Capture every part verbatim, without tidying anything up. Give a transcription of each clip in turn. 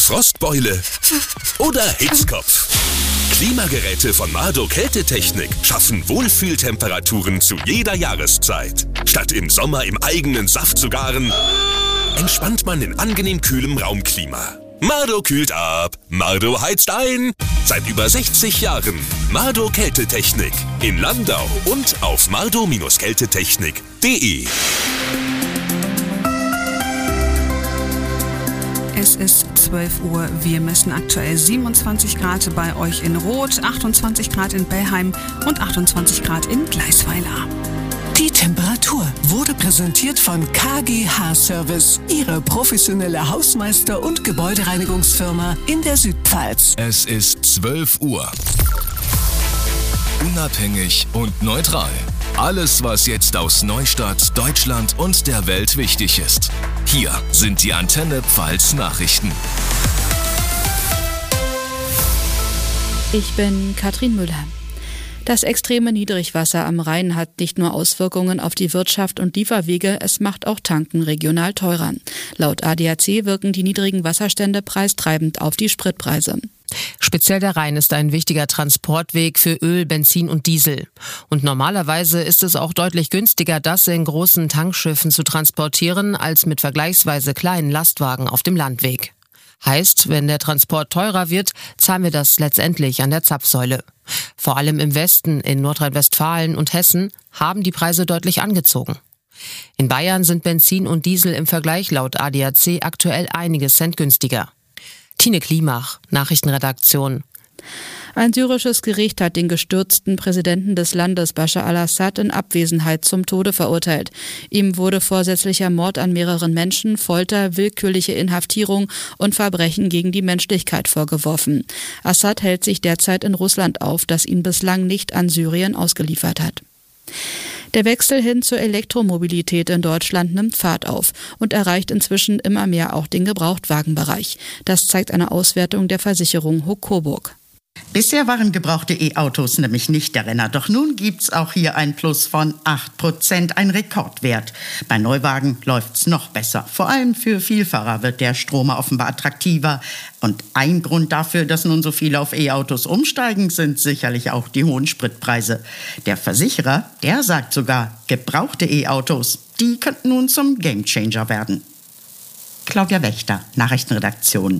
Frostbeule oder Hitzkopf? Klimageräte von Mardo Kältetechnik schaffen Wohlfühltemperaturen zu jeder Jahreszeit. Statt im Sommer im eigenen Saft zu garen, entspannt man in angenehm kühlem Raumklima. Mardo kühlt ab, Mardo heizt ein. Seit über sechzig Jahren Mardo Kältetechnik in Landau und auf mardo Kältetechnik punkt de. Es ist zwölf Uhr. Wir messen aktuell siebenundzwanzig Grad bei euch in Roth, achtundzwanzig Grad in Bellheim und achtundzwanzig Grad in Gleisweiler. Die Temperatur wurde präsentiert von K G H Service, Ihre professionelle Hausmeister- und Gebäudereinigungsfirma in der Südpfalz. Es ist zwölf Uhr. Unabhängig und neutral. Alles, was jetzt aus Neustadt, Deutschland und der Welt wichtig ist. Hier sind die Antenne Pfalz Nachrichten. Ich bin Katrin Müller. Das extreme Niedrigwasser am Rhein hat nicht nur Auswirkungen auf die Wirtschaft und Lieferwege, es macht auch Tanken regional teurer. Laut A D A C wirken die niedrigen Wasserstände preistreibend auf die Spritpreise. Speziell der Rhein ist ein wichtiger Transportweg für Öl, Benzin und Diesel. Und normalerweise ist es auch deutlich günstiger, das in großen Tankschiffen zu transportieren, als mit vergleichsweise kleinen Lastwagen auf dem Landweg. Heißt, wenn der Transport teurer wird, zahlen wir das letztendlich an der Zapfsäule. Vor allem im Westen, in Nordrhein-Westfalen und Hessen, haben die Preise deutlich angezogen. In Bayern sind Benzin und Diesel im Vergleich laut A D A C aktuell einige Cent günstiger. Tine Klimach, Nachrichtenredaktion. Ein syrisches Gericht hat den gestürzten Präsidenten des Landes Bashar al-Assad in Abwesenheit zum Tode verurteilt. Ihm wurde vorsätzlicher Mord an mehreren Menschen, Folter, willkürliche Inhaftierung und Verbrechen gegen die Menschlichkeit vorgeworfen. Assad hält sich derzeit in Russland auf, das ihn bislang nicht an Syrien ausgeliefert hat. Der Wechsel hin zur Elektromobilität in Deutschland nimmt Fahrt auf und erreicht inzwischen immer mehr auch den Gebrauchtwagenbereich. Das zeigt eine Auswertung der Versicherung Huck Coburg. Bisher waren gebrauchte E-Autos nämlich nicht der Renner. Doch nun gibt's auch hier ein Plus von acht Prozent, ein Rekordwert. Bei Neuwagen läuft's noch besser. Vor allem für Vielfahrer wird der Stromer offenbar attraktiver. Und ein Grund dafür, dass nun so viele auf E-Autos umsteigen, sind sicherlich auch die hohen Spritpreise. Der Versicherer, der sagt sogar, gebrauchte E-Autos, die könnten nun zum Gamechanger werden. Claudia Wächter, Nachrichtenredaktion.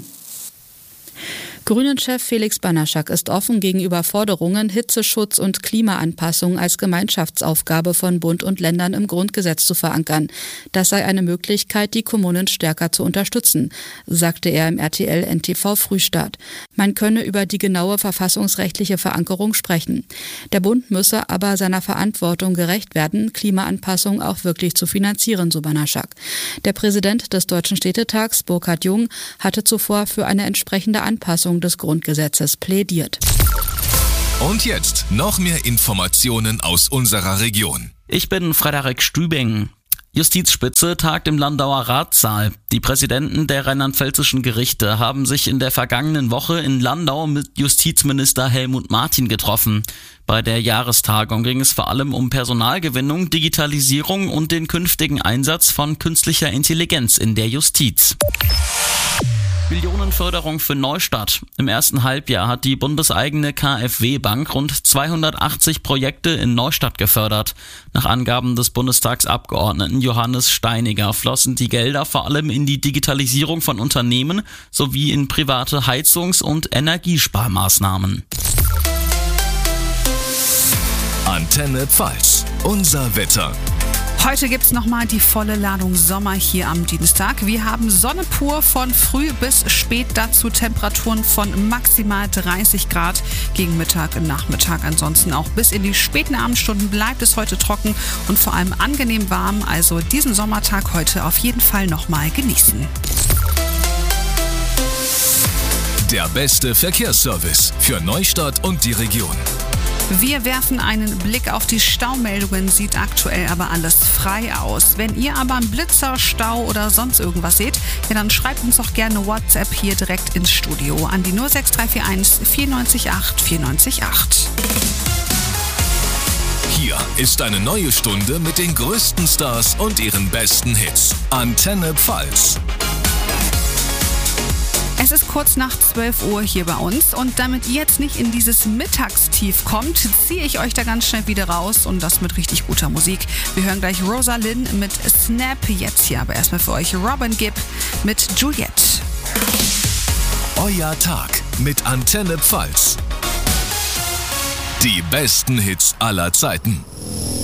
Grünen-Chef Felix Banaschak ist offen gegenüber Forderungen, Hitzeschutz und Klimaanpassung als Gemeinschaftsaufgabe von Bund und Ländern im Grundgesetz zu verankern. Das sei eine Möglichkeit, die Kommunen stärker zu unterstützen, sagte er im R T L N T V Frühstart. Man könne über die genaue verfassungsrechtliche Verankerung sprechen. Der Bund müsse aber seiner Verantwortung gerecht werden, Klimaanpassung auch wirklich zu finanzieren, so Banaschak. Der Präsident des Deutschen Städtetags, Burkhard Jung, hatte zuvor für eine entsprechende Anpassung des Grundgesetzes plädiert. Und jetzt noch mehr Informationen aus unserer Region. Ich bin Frederik Stübing. Justizspitze tagt im Landauer Ratssaal. Die Präsidenten der rheinland-pfälzischen Gerichte haben sich in der vergangenen Woche in Landau mit Justizminister Helmut Martin getroffen. Bei der Jahrestagung ging es vor allem um Personalgewinnung, Digitalisierung und den künftigen Einsatz von künstlicher Intelligenz in der Justiz. Millionenförderung für Neustadt. Im ersten Halbjahr hat die bundeseigene K f W-Bank rund zweihundertachtzig Projekte in Neustadt gefördert. Nach Angaben des Bundestagsabgeordneten Johannes Steiniger flossen die Gelder vor allem in die Digitalisierung von Unternehmen sowie in private Heizungs- und Energiesparmaßnahmen. Antenne Pfalz, unser Wetter. Heute gibt's nochmal die volle Ladung Sommer hier am Dienstag. Wir haben Sonne pur von früh bis spät, dazu Temperaturen von maximal dreißig Grad gegen Mittag und Nachmittag. Ansonsten auch bis in die späten Abendstunden bleibt es heute trocken und vor allem angenehm warm. Also diesen Sommertag heute auf jeden Fall nochmal genießen. Der beste Verkehrsservice für Neustadt und die Region. Wir werfen einen Blick auf die Staumeldungen, sieht aktuell aber alles frei aus. Wenn ihr aber einen Blitzer, Stau oder sonst irgendwas seht, ja, dann schreibt uns doch gerne WhatsApp hier direkt ins Studio an die null sechs drei vier eins vier neun acht vier neun acht. Hier ist eine neue Stunde mit den größten Stars und ihren besten Hits. Antenne Pfalz. Es ist kurz nach zwölf Uhr hier bei uns. Und damit ihr jetzt nicht in dieses Mittagstief kommt, ziehe ich euch da ganz schnell wieder raus und das mit richtig guter Musik. Wir hören gleich Rosalind mit Snap. Jetzt hier aber erstmal für euch Robin Gibb mit Juliette. Euer Tag mit Antenne Pfalz. Die besten Hits aller Zeiten.